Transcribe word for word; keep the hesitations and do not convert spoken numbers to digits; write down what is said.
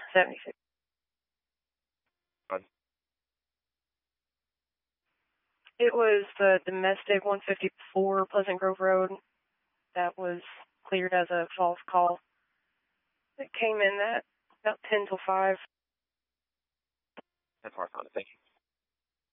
seventy-six. On. It was the domestic one fifty-four Pleasant Grove Road that was cleared as a false call. It came in at about ten till five. That's far found it. Thank you.